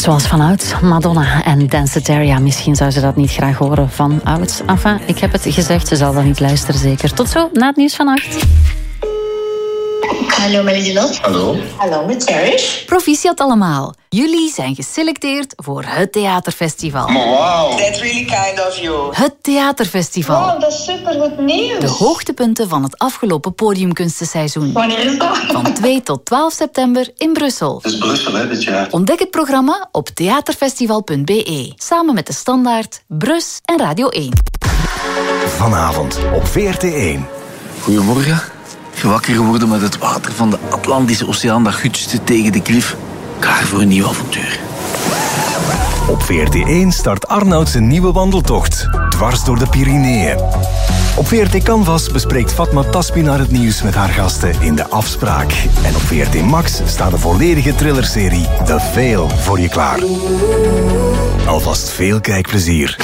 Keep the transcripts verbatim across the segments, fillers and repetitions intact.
Zoals vanuit Madonna en Danceteria. Misschien zou ze dat niet graag horen van oud. Enfin, ik heb het gezegd, ze zal dan niet luisteren zeker. Tot zo, na het nieuws van acht. Hallo met Lieselot. Hallo. Hallo met Cherish. Proficiat allemaal. Jullie zijn geselecteerd voor het theaterfestival. Oh, wow. That's really kind of you. Het theaterfestival. Wow, dat is supergoed nieuws. De hoogtepunten van het afgelopen podiumkunstenseizoen. Wanneer is dat? Van twee tot twaalf september in Brussel. Het is Brussel, hè, dit jaar. Ontdek het programma op theaterfestival punt b e. Samen met De Standaard, Brus en Radio één. Vanavond op V R T één. Goedemorgen. Wakker geworden met het water van de Atlantische Oceaan dat gutste tegen de klif. Klaar voor een nieuw avontuur. Op V R T één start Arnoud zijn nieuwe wandeltocht. Dwars door de Pyreneeën. Op V R T Canvas bespreekt Fatma Taspinar het nieuws met haar gasten in De Afspraak. En op V R T Max staat de volledige thrillerserie The Veil voor je klaar. Alvast veel kijkplezier.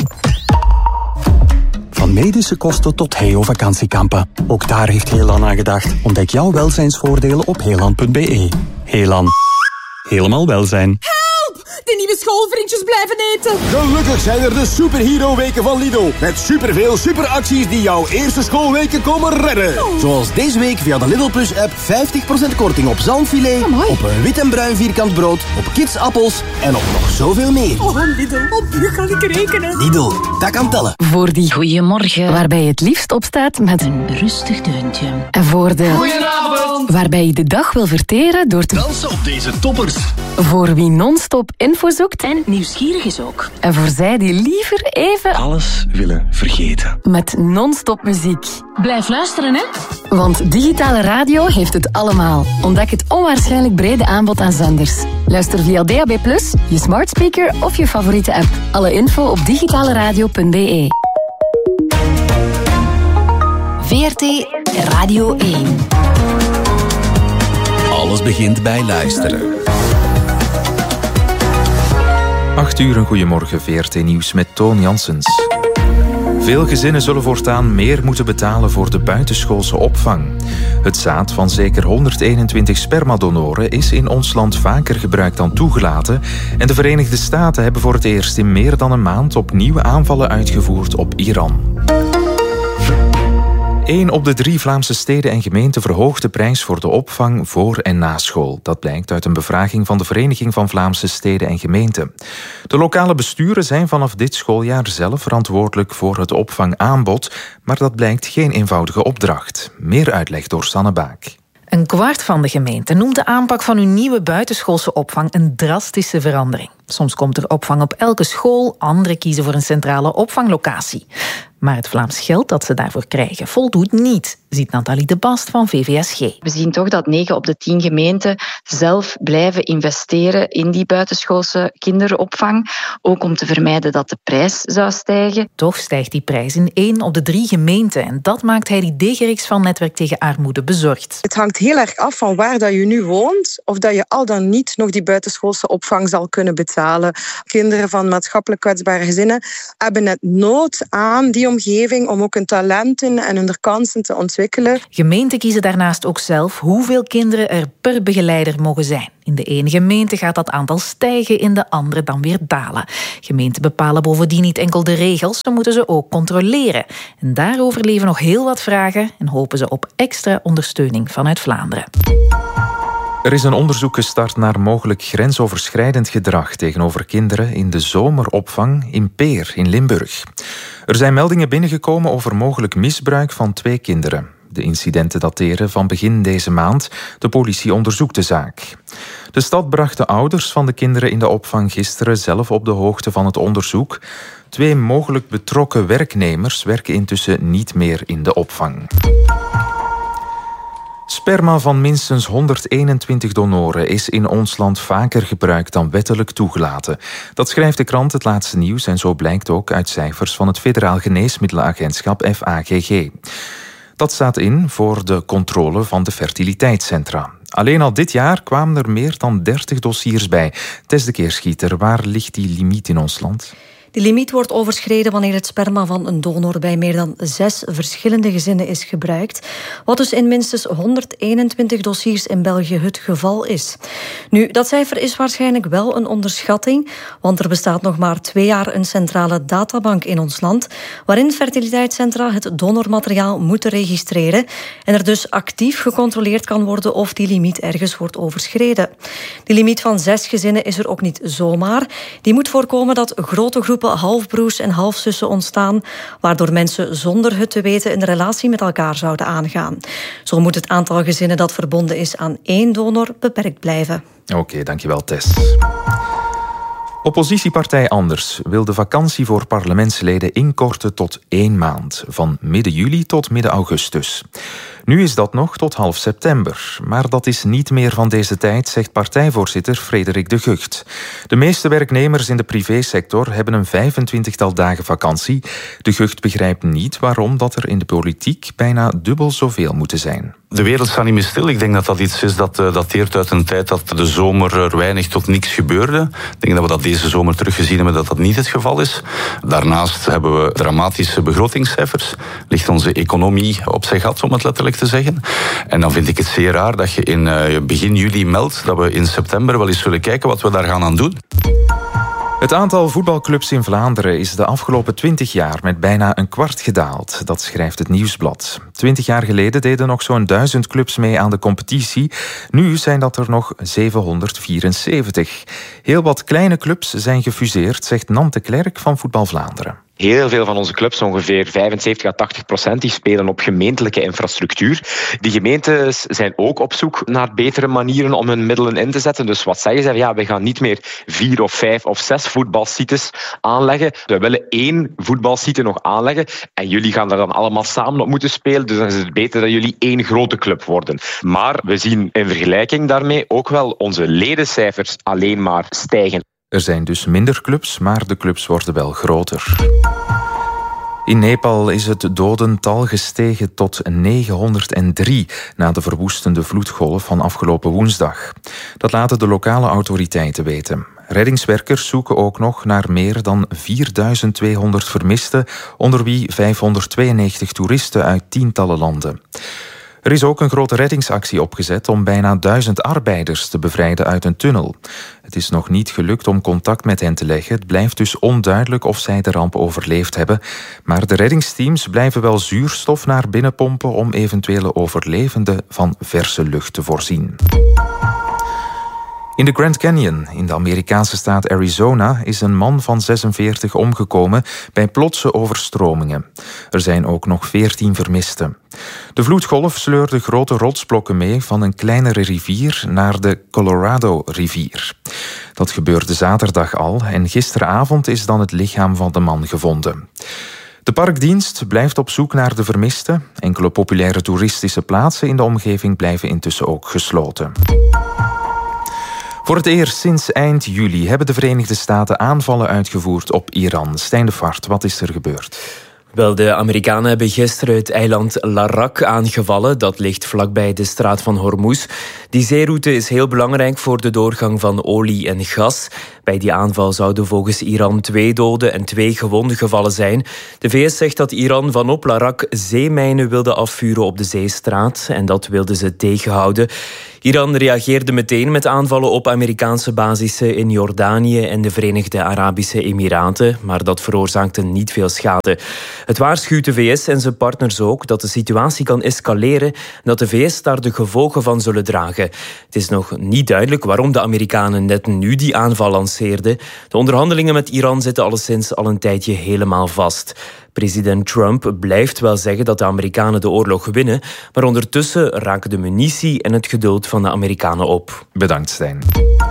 Van medische kosten tot Heo vakantiekampen. Ook daar heeft Heelan aan gedacht. Ontdek jouw welzijnsvoordelen op heelan punt b e. Heelan. Helemaal welzijn. Help! De nieuwe schoolvriendjes blijven eten. Gelukkig zijn er de Superhero Weken van Lidl. Met superveel superacties die jouw eerste schoolweken komen redden. Oh. Zoals deze week via de Lidl Plus app vijftig procent korting op zalmfilet, Amai. op een wit en bruin vierkant brood, op kidsappels en op nog zoveel meer. Oh, Lidl, op u kan ik rekenen. Lidl, dat kan tellen. Voor die goeiemorgen, waarbij je het liefst opstaat met een rustig deuntje. En voor de... Goedenavond. Waarbij je de dag wil verteren door te... Dansen op deze toppers. Voor wie non-stop info zoekt. En nieuwsgierig is ook. En voor zij die liever even... Alles willen vergeten. Met non-stop muziek. Blijf luisteren, hè. Want digitale radio heeft het allemaal. Ontdek het onwaarschijnlijk brede aanbod aan zenders. Luister via D A B plus, je smart speaker of je favoriete app. Alle info op digitaleradio punt b e. V R T Radio één. Alles begint bij luisteren. acht uur, een goedemorgen, V R T Nieuws met Toon Janssens. Veel gezinnen zullen voortaan meer moeten betalen voor de buitenschoolse opvang. Het zaad van zeker honderdeenentwintig spermadonoren is in ons land vaker gebruikt dan toegelaten en de Verenigde Staten hebben voor het eerst in meer dan een maand opnieuw aanvallen uitgevoerd op Iran. Eén op de drie Vlaamse steden en gemeenten verhoogt de prijs voor de opvang voor en na school. Dat blijkt uit een bevraging van de Vereniging van Vlaamse Steden en Gemeenten. De lokale besturen zijn vanaf dit schooljaar zelf verantwoordelijk voor het opvangaanbod, maar dat blijkt geen eenvoudige opdracht. Meer uitleg door Sanne Baak. Een kwart van de gemeenten noemt de aanpak van hun nieuwe buitenschoolse opvang een drastische verandering. Soms komt er opvang op elke school, anderen kiezen voor een centrale opvanglocatie. Maar het Vlaams geld dat ze daarvoor krijgen voldoet niet, ziet Nathalie de Bast van V V S G. We zien toch dat negen op de tien gemeenten zelf blijven investeren in die buitenschoolse kinderopvang, ook om te vermijden dat de prijs zou stijgen. Toch stijgt die prijs in één op de drie gemeenten en dat maakt Heidi Degerix van Netwerk tegen Armoede bezorgd. Het hangt heel erg af van waar dat je nu woont, of dat je al dan niet nog die buitenschoolse opvang zal kunnen betalen. Kinderen van maatschappelijk kwetsbare gezinnen hebben net nood aan die omgeving om ook hun talenten en hun kansen te ontwikkelen. Gemeenten kiezen daarnaast ook zelf hoeveel kinderen er per begeleider mogen zijn. In de ene gemeente gaat dat aantal stijgen, in de andere dan weer dalen. Gemeenten bepalen bovendien niet enkel de regels, ze moeten ze ook controleren. En daarover leven nog heel wat vragen en hopen ze op extra ondersteuning vanuit Vlaanderen. Er is een onderzoek gestart naar mogelijk grensoverschrijdend gedrag tegenover kinderen in de zomeropvang in Peer in Limburg. Er zijn meldingen binnengekomen over mogelijk misbruik van twee kinderen. De incidenten dateren van begin deze maand. De politie onderzoekt de zaak. De stad bracht de ouders van de kinderen in de opvang gisteren zelf op de hoogte van het onderzoek. Twee mogelijk betrokken werknemers werken intussen niet meer in de opvang. Sperma van minstens honderdeenentwintig donoren is in ons land vaker gebruikt dan wettelijk toegelaten. Dat schrijft de krant Het Laatste Nieuws en zo blijkt ook uit cijfers van het Federaal Geneesmiddelenagentschap F A G G. Dat staat in voor de controle van de fertiliteitscentra. Alleen al dit jaar kwamen er meer dan dertig dossiers bij. Tess de Keerschieter, waar ligt die limiet in ons land? Die limiet wordt overschreden wanneer het sperma van een donor bij meer dan zes verschillende gezinnen is gebruikt, wat dus in minstens honderdeenentwintig dossiers in België het geval is. Nu, dat cijfer is waarschijnlijk wel een onderschatting, want er bestaat nog maar twee jaar een centrale databank in ons land, waarin fertiliteitscentra het donormateriaal moeten registreren en er dus actief gecontroleerd kan worden of die limiet ergens wordt overschreden. Die limiet van zes gezinnen is er ook niet zomaar. Die moet voorkomen dat grote groepen halfbroers en halfzussen ontstaan, waardoor mensen zonder het te weten een relatie met elkaar zouden aangaan. Zo moet het aantal gezinnen dat verbonden is aan één donor beperkt blijven. Oké, okay, dankjewel Tess. Oppositiepartij Anders wil de vakantie voor parlementsleden inkorten tot één maand, van midden juli tot midden augustus. Nu is dat nog tot half september, maar dat is niet meer van deze tijd, zegt partijvoorzitter Frederik de Gucht. De meeste werknemers in de privésector hebben een vijfentwintigtal dagen vakantie. De Gucht begrijpt niet waarom dat er in de politiek bijna dubbel zoveel moeten zijn. De wereld staat niet meer stil. Ik denk dat dat iets is dat uh, dateert uit een tijd dat de zomer er weinig tot niks gebeurde. Ik denk dat we dat deze zomer teruggezien hebben dat dat niet het geval is. Daarnaast hebben we dramatische begrotingscijfers. Ligt onze economie op zijn gat, om het letterlijk te zeggen. En dan vind ik het zeer raar dat je in uh, begin juli meldt dat we in september wel eens zullen kijken wat we daar gaan aan doen. Het aantal voetbalclubs in Vlaanderen is de afgelopen twintig jaar met bijna een kwart gedaald. Dat schrijft het Nieuwsblad. Twintig jaar geleden deden nog zo'n duizend clubs mee aan de competitie. Nu zijn dat er nog zevenhonderdvierenzeventig. Heel wat kleine clubs zijn gefuseerd, zegt Nante Klerk van Voetbal Vlaanderen. Heel veel van onze clubs, ongeveer vijfenzeventig à tachtig procent, die spelen op gemeentelijke infrastructuur. Die gemeentes zijn ook op zoek naar betere manieren om hun middelen in te zetten. Dus wat zeggen ze? Ja, we gaan niet meer vier of vijf of zes voetbalsites aanleggen. We willen één voetbalsite nog aanleggen. En jullie gaan daar dan allemaal samen op moeten spelen. Dus dan is het beter dat jullie één grote club worden. Maar we zien in vergelijking daarmee ook wel onze ledencijfers alleen maar stijgen. Er zijn dus minder clubs, maar de clubs worden wel groter. In Nepal is het dodental gestegen tot negenhonderddrie na de verwoestende vloedgolf van afgelopen woensdag. Dat laten de lokale autoriteiten weten. Reddingswerkers zoeken ook nog naar meer dan vierduizend tweehonderd vermisten, onder wie vijfhonderdtweeënnegentig toeristen uit tientallen landen. Er is ook een grote reddingsactie opgezet om bijna duizend arbeiders te bevrijden uit een tunnel. Het is nog niet gelukt om contact met hen te leggen. Het blijft dus onduidelijk of zij de ramp overleefd hebben. Maar de reddingsteams blijven wel zuurstof naar binnen pompen om eventuele overlevenden van verse lucht te voorzien. In de Grand Canyon, in de Amerikaanse staat Arizona, is een man van zesenveertig omgekomen bij plotse overstromingen. Er zijn ook nog veertien vermisten. De vloedgolf sleurde grote rotsblokken mee van een kleinere rivier naar de Colorado-rivier. Dat gebeurde zaterdag al en gisteravond is dan het lichaam van de man gevonden. De parkdienst blijft op zoek naar de vermisten. Enkele populaire toeristische plaatsen in de omgeving blijven intussen ook gesloten. Voor het eerst sinds eind juli hebben de Verenigde Staten aanvallen uitgevoerd op Iran. Stijn de Vaart, wat is er gebeurd? Wel, de Amerikanen hebben gisteren het eiland Larak aangevallen. Dat ligt vlakbij de straat van Hormuz. Die zeeroute is heel belangrijk voor de doorgang van olie en gas. Bij die aanval zouden volgens Iran twee doden en twee gewonden gevallen zijn. De V S zegt dat Iran vanop Larak zeemijnen wilde afvuren op de zeestraat. En dat wilden ze tegenhouden. Iran reageerde meteen met aanvallen op Amerikaanse basissen in Jordanië en de Verenigde Arabische Emiraten. Maar dat veroorzaakte niet veel schade. Het waarschuwt de V S en zijn partners ook dat de situatie kan escaleren en dat de V S daar de gevolgen van zullen dragen. Het is nog niet duidelijk waarom de Amerikanen net nu die aanval lanceerden. De onderhandelingen met Iran zitten alleszins al een tijdje helemaal vast. President Trump blijft wel zeggen dat de Amerikanen de oorlog winnen, maar ondertussen raken de munitie en het geduld van de Amerikanen op. Bedankt, Stijn.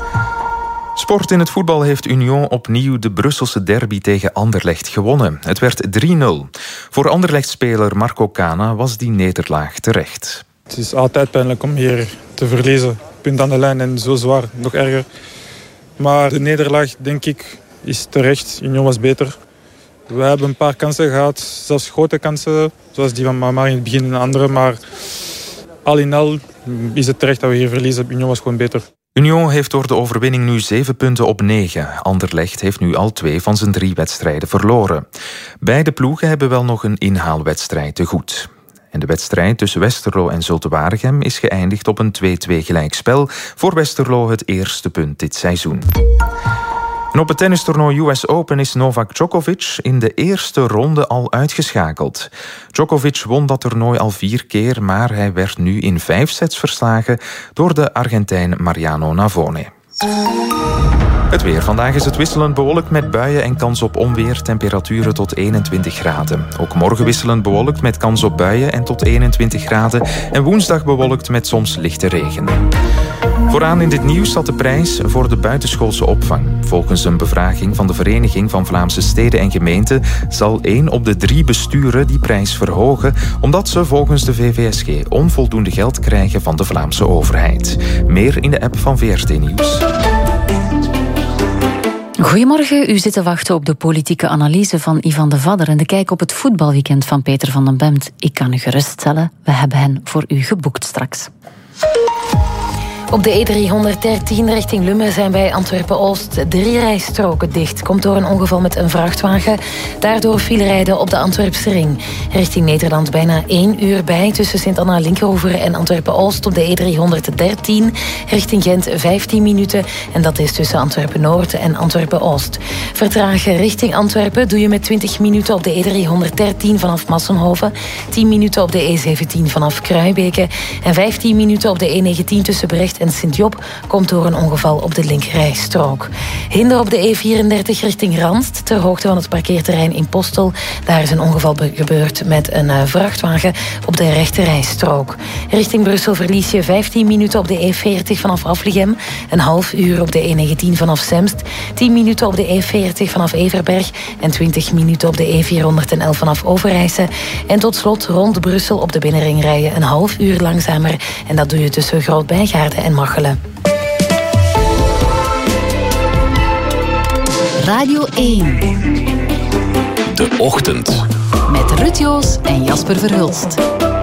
Sport in het voetbal heeft Union opnieuw de Brusselse derby tegen Anderlecht gewonnen. Het werd drie nul. Voor Anderlecht-speler Marco Cana was die nederlaag terecht. Het is altijd pijnlijk om hier te verliezen. Punt aan de lijn en zo zwaar, nog erger. Maar de nederlaag, denk ik, is terecht. Union was beter. We hebben een paar kansen gehad, zelfs grote kansen, zoals die van Mamar in het begin en andere. Maar al in al is het terecht dat we hier verliezen. Union was gewoon beter. Union heeft door de overwinning nu zeven punten op negen. Anderlecht heeft nu al twee van zijn drie wedstrijden verloren. Beide ploegen hebben wel nog een inhaalwedstrijd te goed. En de wedstrijd tussen Westerlo en Zulte Waregem is geëindigd op een twee-twee gelijkspel. Voor Westerlo het eerste punt dit seizoen. En op het tennistoernooi U S Open is Novak Djokovic in de eerste ronde al uitgeschakeld. Djokovic won dat toernooi al vier keer, maar hij werd nu in vijf sets verslagen door de Argentijn Mariano Navone. Het weer. Vandaag is het wisselend bewolkt met buien en kans op onweer. Temperaturen tot eenentwintig graden. Ook morgen wisselend bewolkt met kans op buien en tot eenentwintig graden. En woensdag bewolkt met soms lichte regen. Vooraan in dit nieuws staat de prijs voor de buitenschoolse opvang. Volgens een bevraging van de Vereniging van Vlaamse Steden en Gemeenten zal één op de drie besturen die prijs verhogen, omdat ze volgens de V V S G onvoldoende geld krijgen van de Vlaamse overheid. Meer in de app van V R T Nieuws. Goedemorgen, u zit te wachten op de politieke analyse van Ivan de Vadder en de kijk op het voetbalweekend van Peter van den Bemt. Ik kan u geruststellen, we hebben hen voor u geboekt straks. Op de E driehonderddertien richting Lummen zijn bij Antwerpen-Oost drie rijstroken dicht. Komt door een ongeval met een vrachtwagen. Daardoor file rijden op de Antwerpse ring. Richting Nederland bijna één uur bij tussen Sint-Anna-Linkeroever en Antwerpen-Oost op de E driehonderddertien. Richting Gent vijftien minuten en dat is tussen Antwerpen-Noord en Antwerpen-Oost. Vertragen richting Antwerpen doe je met twintig minuten op de E driehonderddertien vanaf Massenhoven, tien minuten op de E zeventien vanaf Kruibeke en vijftien minuten op de E negentien tussen Brecht en Sint-Job komt door een ongeval op de linkerrijstrook. Hinder op de E vierendertig richting Randst, ter hoogte van het parkeerterrein in Postel. Daar is een ongeval be- gebeurd met een uh, vrachtwagen op de rechterrijstrook. Richting Brussel verlies je vijftien minuten op de E veertig vanaf Afligem, een half uur op de E negentien vanaf Zemst, tien minuten op de E veertig vanaf Everberg en twintig minuten op de E vierhonderdelf vanaf Overijse. En tot slot rond Brussel op de binnenring rijden een half uur langzamer en dat doe je tussen Groot-Bijgaarden en Machelen. Radio één. De Ochtend. Met Ruud Joos en Jasper Verhulst.